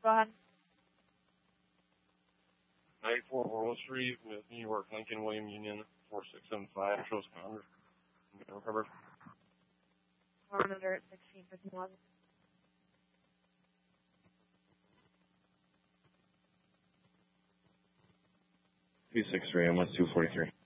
Go ahead. 94 Oral Street with New York, Lincoln, William Union, 4675, shows Congress. Recovered. One under at 1651. 263, I'm with 243.